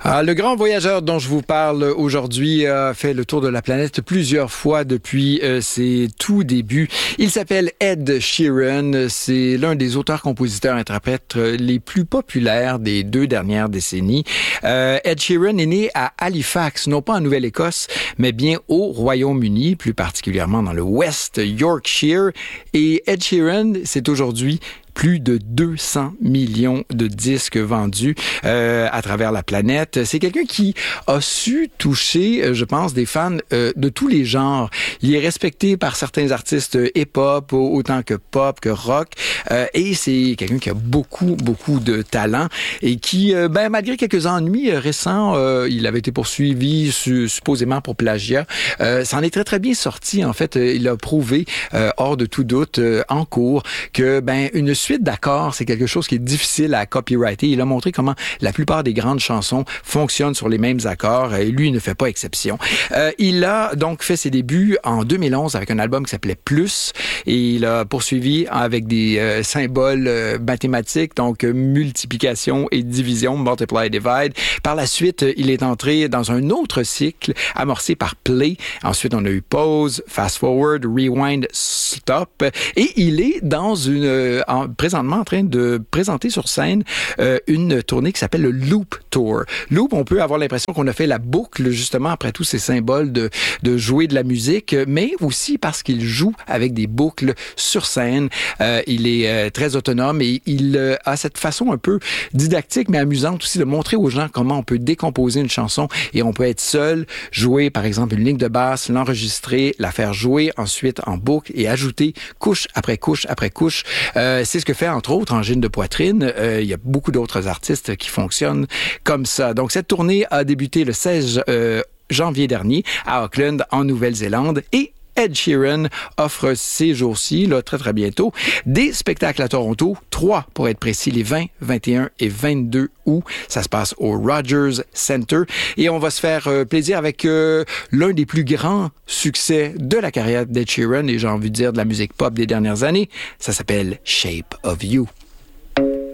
Le grand voyageur dont je vous parle aujourd'hui a fait le tour de la planète plusieurs fois depuis ses tout débuts. Il s'appelle Ed Sheeran. C'est l'un des auteurs-compositeurs-interprètes les plus populaires des 2 dernières décennies. Ed Sheeran est né à Halifax, non pas en Nouvelle-Écosse, mais bien au Royaume-Uni, plus particulièrement dans le West Yorkshire. Et Ed Sheeran, c'est aujourd'hui plus de 200 millions de disques vendus à travers la planète. C'est quelqu'un qui a su toucher, je pense, des fans de tous les genres. Il est respecté par certains artistes hip-hop, autant que pop, que rock. Et c'est quelqu'un qui a beaucoup de talent et qui, malgré quelques ennuis récents, il avait été poursuivi supposément pour plagiat. Ça en est très bien sorti. En fait, il a prouvé, hors de tout doute, en cours, que une suite d'accords, c'est quelque chose qui est difficile à copyrighter. Il a montré comment la plupart des grandes chansons fonctionnent sur les mêmes accords et lui ne fait pas exception. Il a donc fait ses débuts en 2011 avec un album qui s'appelait Plus et il a poursuivi avec des symboles mathématiques, donc multiplication et division, multiply, divide. Par la suite, il est entré dans un autre cycle amorcé par Play. Ensuite, on a eu Pause, Fast Forward, Rewind, Stop et il est dans présentement en train de présenter sur scène une tournée qui s'appelle le Loop Tour. Loop, on peut avoir l'impression qu'on a fait la boucle justement après tous ces symboles de jouer de la musique, mais aussi parce qu'il joue avec des boucles sur scène. Il est très autonome et il a cette façon un peu didactique mais amusante aussi de montrer aux gens comment on peut décomposer une chanson et on peut être seul, jouer par exemple une ligne de basse, l'enregistrer, la faire jouer ensuite en boucle et ajouter couche après couche après couche. C'est ce que fait entre autres Angine de Poitrine. Il y a beaucoup d'autres artistes qui fonctionnent comme ça. Donc cette tournée a débuté le 16 janvier dernier à Auckland en Nouvelle-Zélande et Ed Sheeran offre ces jours-ci, là, très bientôt, des spectacles à Toronto, 3 pour être précis, les 20, 21 et 22 août. Ça se passe au Rogers Centre et on va se faire plaisir avec l'un des plus grands succès de la carrière d'Ed Sheeran et j'ai envie de dire de la musique pop des dernières années. Ça s'appelle Shape of You.